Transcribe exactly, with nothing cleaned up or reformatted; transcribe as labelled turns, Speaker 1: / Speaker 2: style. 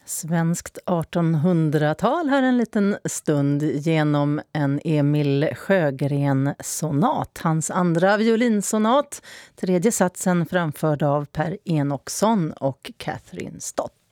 Speaker 1: Svenskt artonhundratal här en liten stund genom en Emil Sjögren-sonat. Hans andra violinsonat, tredje satsen framförd av Per Enoksson och Catherine Stott.